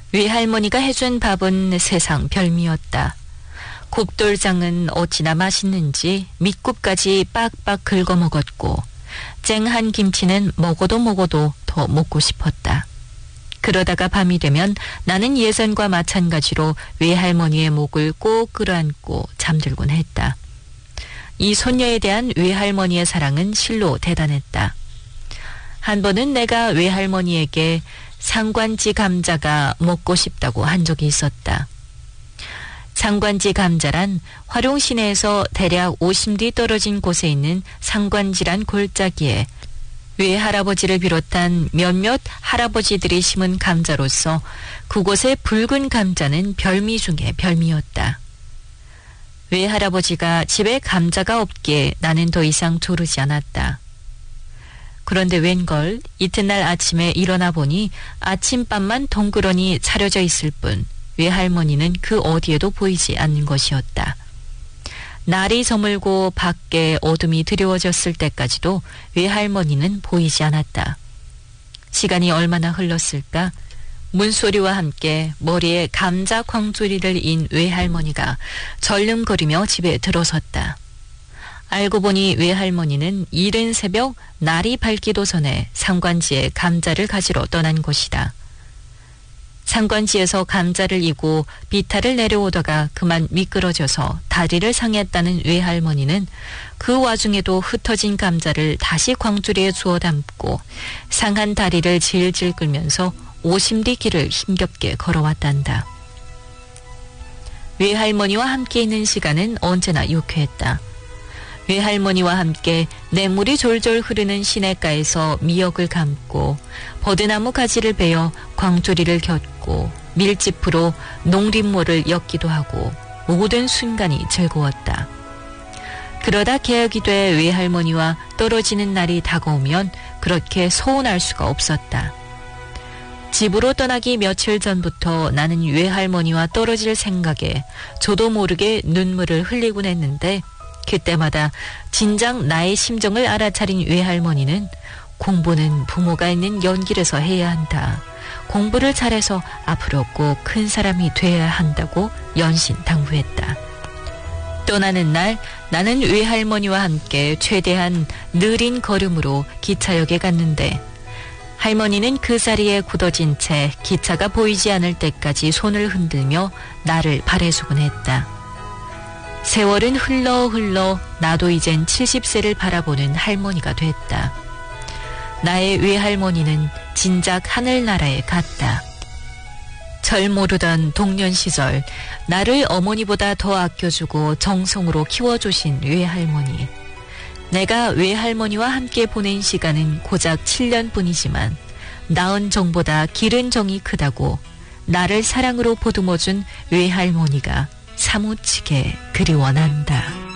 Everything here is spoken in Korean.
외할머니가 해준 밥은 세상 별미였다. 곱돌장은 어찌나 맛있는지 밑국까지 빡빡 긁어 먹었고 쨍한 김치는 먹어도 더 먹고 싶었다. 그러다가 밤이 되면 나는 예전과 마찬가지로 외할머니의 목을 꼭 끌어안고 잠들곤 했다. 이 손녀에 대한 외할머니의 사랑은 실로 대단했다. 한 번은 내가 외할머니에게 상관지 감자가 먹고 싶다고 한 적이 있었다. 상관지 감자란 화룡 시내에서 대략 50리 떨어진 곳에 있는 상관지란 골짜기에 외할아버지를 비롯한 몇몇 할아버지들이 심은 감자로서 그곳의 붉은 감자는 별미 중에 별미였다. 외할아버지가 집에 감자가 없기에 나는 더 이상 조르지 않았다. 그런데 웬걸 이튿날 아침에 일어나 보니 아침밥만 덩그러니 차려져 있을 뿐 외할머니는 그 어디에도 보이지 않는 것이었다. 날이 저물고 밖에 어둠이 드리워졌을 때까지도 외할머니는 보이지 않았다. 시간이 얼마나 흘렀을까? 문소리와 함께 머리에 감자 광주리를 인 외할머니가 절름거리며 집에 들어섰다. 알고 보니 외할머니는 이른 새벽 날이 밝기도 전에 상관지에 감자를 가지러 떠난 것이다. 상관지에서 감자를 이고 비탈을 내려오다가 그만 미끄러져서 다리를 상했다는 외할머니는 그 와중에도 흩어진 감자를 다시 광주리에 주워 담고 상한 다리를 질질 끌면서 50리 길을 힘겹게 걸어왔단다. 외할머니와 함께 있는 시간은 언제나 유쾌했다. 외할머니와 함께 냇물이 졸졸 흐르는 시냇가에서 미역을 감고 버드나무 가지를 베어 광조리를 곁고 밀짚으로 농림모를 엮기도 하고 모든 순간이 즐거웠다. 그러다 개혁이 돼 외할머니와 떨어지는 날이 다가오면 그렇게 서운할 수가 없었다. 집으로 떠나기 며칠 전부터 나는 외할머니와 떨어질 생각에 저도 모르게 눈물을 흘리곤 했는데 그때마다 진작 나의 심정을 알아차린 외할머니는 공부는 부모가 있는 연길에서 해야 한다. 공부를 잘해서 앞으로 꼭 큰 사람이 돼야 한다고 연신당부했다. 떠나는 날 나는 외할머니와 함께 최대한 느린 걸음으로 기차역에 갔는데 할머니는 그 자리에 굳어진 채 기차가 보이지 않을 때까지 손을 흔들며 나를 바래주곤 했다. 세월은 흘러 나도 이젠 70세를 바라보는 할머니가 됐다. 나의 외할머니는 진작 하늘나라에 갔다. 절 모르던 동년 시절 나를 어머니보다 더 아껴주고 정성으로 키워주신 외할머니. 내가 외할머니와 함께 보낸 시간은 고작 7년뿐이지만 낳은 정보다 기른 정이 크다고 나를 사랑으로 보듬어준 외할머니가 사무치게 그리워난다.